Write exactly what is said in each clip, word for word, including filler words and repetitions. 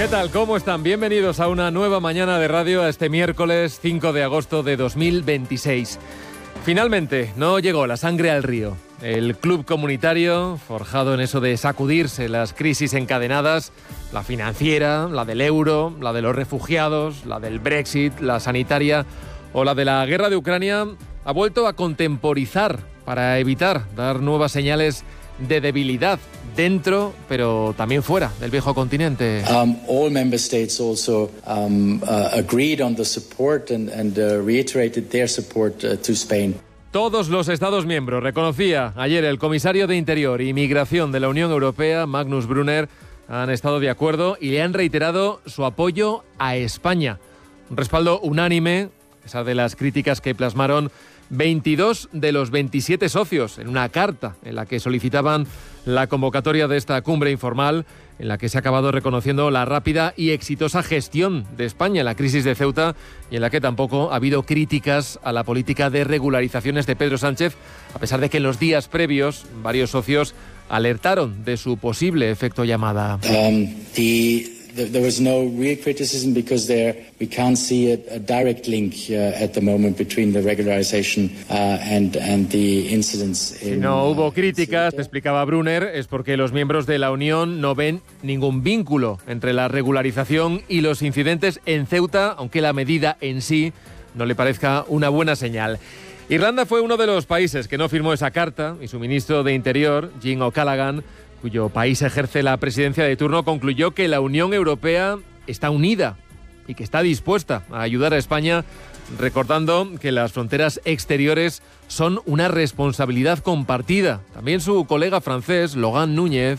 ¿Qué tal? ¿Cómo están? Bienvenidos a una nueva mañana de radio, a este miércoles cinco de agosto de dos mil veintiséis. Finalmente, no llegó la sangre al río. El club comunitario, forjado en eso de sacudirse las crisis encadenadas, la financiera, la del euro, la de los refugiados, la del Brexit, la sanitaria o la de la guerra de Ucrania, ha vuelto a contemporizar para evitar dar nuevas señales de debilidad dentro, pero también fuera del viejo continente. Um, all member states also um, uh, agreed on the support and, and uh, reiterated their support uh, to Spain. Todos los Estados miembros, reconocía ayer el comisario de Interior y Migración de la Unión Europea, Magnus Brunner, han estado de acuerdo y le han reiterado su apoyo a España. Un respaldo unánime, a pesar de las críticas que plasmaron veintidós de los veintisiete socios en una carta en la que solicitaban la convocatoria de esta cumbre informal, en la que se ha acabado reconociendo la rápida y exitosa gestión de España en la crisis de Ceuta y en la que tampoco ha habido críticas a la política de regularizaciones de Pedro Sánchez, a pesar de que en los días previos varios socios alertaron de su posible efecto llamada. Um, the... There was no real criticism because there we can't see a, a direct link uh, at the moment between the regularization uh, and and the incidents. Si no hubo críticas, te explicaba Brunner, es porque los miembros de la Unión no ven ningún vínculo entre la regularización y los incidentes en Ceuta, aunque la medida en sí no le parezca una buena señal. Irlanda fue uno de los países que no firmó esa carta y su ministro de Interior, Jim O'Callaghan, cuyo país ejerce la presidencia de turno, concluyó que la Unión Europea está unida y que está dispuesta a ayudar a España, recordando que las fronteras exteriores son una responsabilidad compartida. También su colega francés, Laurent Núñez.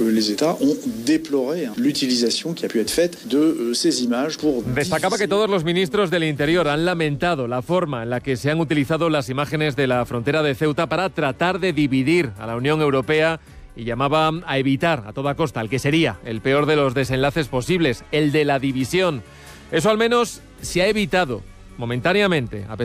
Destacaba que todos los ministros del Interior han lamentado la forma en la que se han utilizado las imágenes de la frontera de Ceuta para tratar de dividir a la Unión Europea y llamaba a evitar a toda costa el que sería el peor de los desenlaces posibles, el de la división. Eso al menos se ha evitado momentáneamente, a pesar